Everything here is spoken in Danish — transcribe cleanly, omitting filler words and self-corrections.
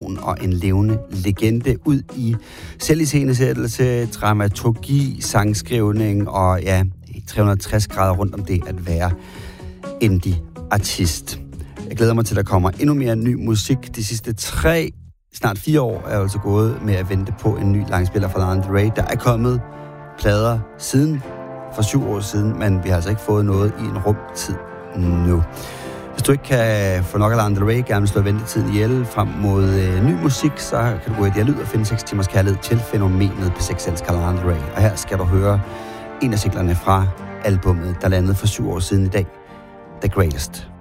person og en levende legende ud i selviscenesættelse, dramaturgi, sangskrivning og 360 grader rundt om det at være indie-artist. Jeg glæder mig til, at der kommer endnu mere ny musik. De sidste snart 4 år er jeg altså gået med at vente på en ny langspiller fra Lana Del Rey. Der er kommet plader siden for 7 år siden, men vi har altså ikke fået noget i en rumtid nu. Hvis du ikke kan få nok af Lana Del Rey, gerne vil slå ventetiden ihjel frem mod ny musik, så kan du gå i Dialyd og finde 6 timers kærlighed til fænomenet på 6 elsker Lana Del Rey. Og her skal du høre en af singlerne fra albummet, der landede for 7 år siden i dag, The Greatest.